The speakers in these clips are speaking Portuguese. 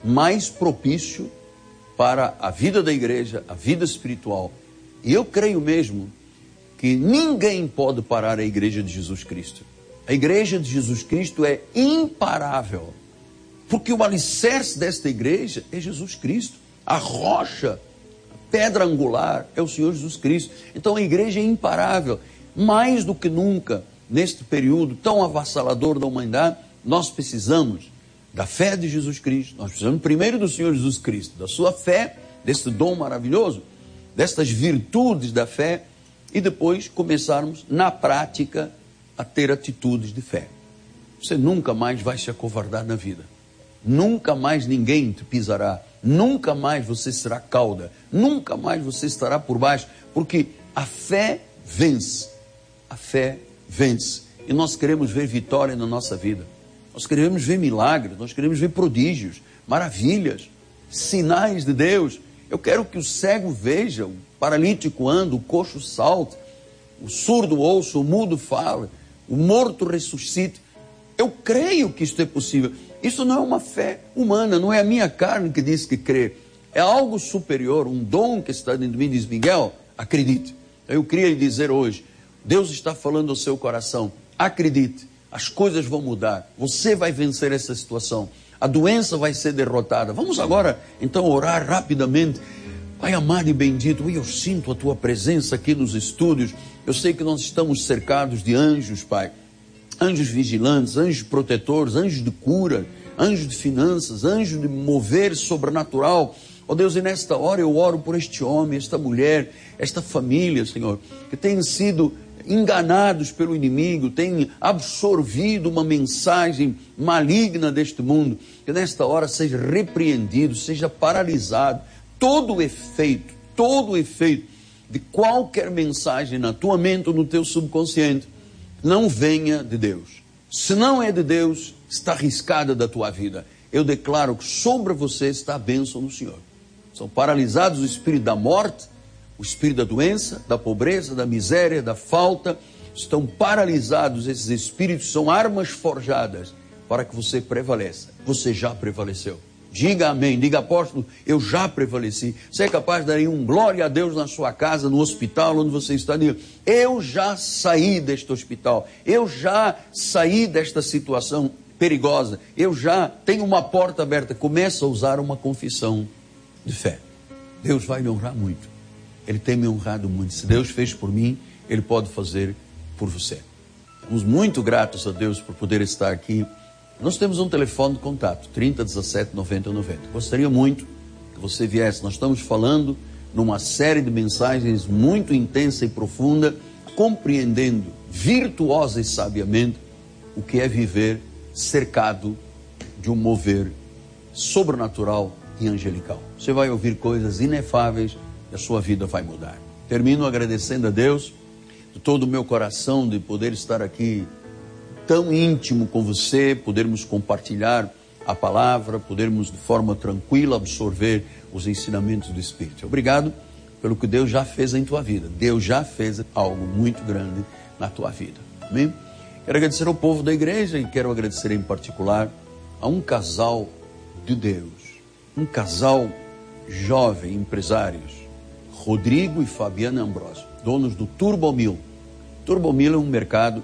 mais propício para a vida da igreja, a vida espiritual. E eu creio mesmo que ninguém pode parar a igreja de Jesus Cristo. A igreja de Jesus Cristo é imparável, porque o alicerce desta igreja é Jesus Cristo. A rocha, a pedra angular é o Senhor Jesus Cristo. Então a igreja é imparável. Mais do que nunca, neste período tão avassalador da humanidade, nós precisamos da fé de Jesus Cristo. Nós precisamos primeiro do Senhor Jesus Cristo, da sua fé, desse dom maravilhoso, destas virtudes da fé, e depois começarmos na prática a ter atitudes de fé. Você nunca mais vai se acovardar na vida. Nunca mais ninguém te pisará. Nunca mais você será cauda. Nunca mais você estará por baixo. Porque a fé vence. A fé vence. E nós queremos ver vitória na nossa vida. Nós queremos ver milagres. Nós queremos ver prodígios, maravilhas, sinais de Deus. Eu quero que o cego veja, o paralítico anda, o coxo salta, o surdo ouça, o mudo fala, o morto ressuscite. Eu creio que isto é possível. Isso não é uma fé humana, não é a minha carne que diz que crê. É algo superior, um dom que está dentro de mim, diz Miguel, acredite. Eu queria lhe dizer hoje, Deus está falando ao seu coração, acredite, as coisas vão mudar, você vai vencer essa situação, a doença vai ser derrotada. Vamos agora, então, orar rapidamente. Pai amado e bendito, eu sinto a Tua presença aqui nos estúdios. Eu sei que nós estamos cercados de anjos, Pai. Anjos vigilantes, anjos protetores, anjos de cura, anjos de finanças, anjos de mover sobrenatural. Ó Deus, e nesta hora eu oro por este homem, esta mulher, esta família, Senhor, que têm sido enganados pelo inimigo, têm absorvido uma mensagem maligna deste mundo. Que nesta hora seja repreendido, seja paralisado todo o efeito de qualquer mensagem na tua mente ou no teu subconsciente, não venha de Deus. Se não é de Deus, está arriscada da tua vida. Eu declaro que sobre você está a bênção do Senhor. São paralisados o espírito da morte, o espírito da doença, da pobreza, da miséria, da falta. Estão paralisados esses espíritos, são armas forjadas para que você prevaleça. Você já prevaleceu. Diga amém, diga apóstolo, eu já prevaleci. Você é capaz de dar um glória a Deus na sua casa, no hospital onde você está. Diga, eu já saí deste hospital, eu já saí desta situação perigosa, eu já tenho uma porta aberta. Começa a usar uma confissão de fé. Deus vai me honrar muito. Ele tem me honrado muito. Se Deus fez por mim, Ele pode fazer por você. Estamos muito gratos a Deus por poder estar aqui. Nós temos um telefone de contato, 30 17 90 90. Gostaria muito que você viesse. Nós estamos falando numa série de mensagens muito intensa e profunda, compreendendo virtuosa e sabiamente o que é viver cercado de um mover sobrenatural e angelical. Você vai ouvir coisas inefáveis e a sua vida vai mudar. Termino agradecendo a Deus de todo o meu coração de poder estar aqui tão íntimo com você, podermos compartilhar a palavra, podermos de forma tranquila absorver os ensinamentos do Espírito. Obrigado pelo que Deus já fez em tua vida. Deus já fez algo muito grande na tua vida. Amém? Quero agradecer ao povo da igreja e quero agradecer em particular a um casal de Deus, um casal jovem, empresários, Rodrigo e Fabiana Ambrosio, donos do Turbomil. Turbomil é um mercado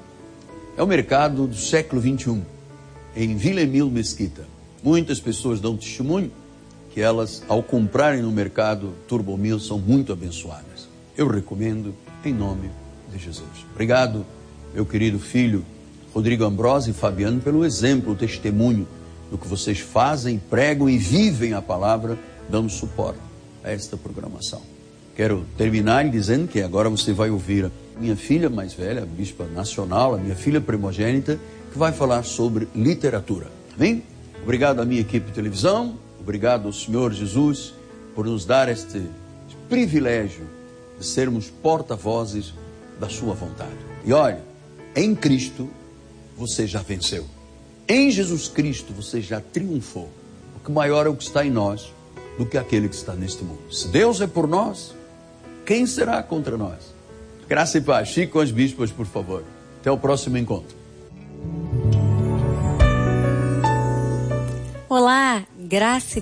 do século 21, em Vila Emílio Mesquita. Muitas pessoas dão testemunho que elas, ao comprarem no mercado Turbomil, são muito abençoadas. Eu recomendo em nome de Jesus. Obrigado, meu querido filho Rodrigo Ambrosio e Fabiano, pelo exemplo, o testemunho do que vocês fazem, pregam e vivem a palavra, dando suporte a esta programação. Quero terminar dizendo que agora você vai ouvir a minha filha mais velha, a bispa nacional, a minha filha primogênita, que vai falar sobre literatura. Amém? Obrigado à minha equipe de televisão, obrigado ao Senhor Jesus por nos dar este privilégio de sermos porta-vozes da sua vontade. E olha, em Cristo você já venceu. Em Jesus Cristo você já triunfou. Porque maior é o que está em nós do que aquele que está neste mundo. Se Deus é por nós, quem será contra nós? Graça e paz. Fique com as bispas, por favor. Até o próximo encontro. Olá, graça e